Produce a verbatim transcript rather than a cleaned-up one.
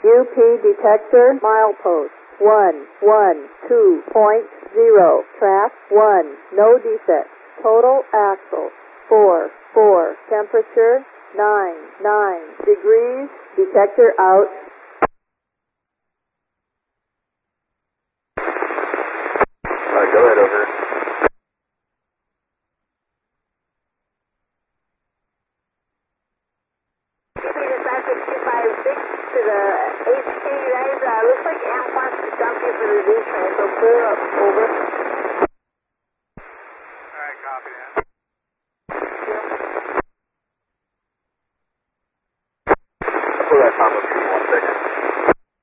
U P detector, milepost one one two point zero. Track one, no defects. Total axle four four. Temperature nine nine degrees. Detector out. Uh, go ahead, over. Peter Traffic two five six to the H Q, guys. Uh, looks like A M wants to dump you for the D train, so clear up. Over.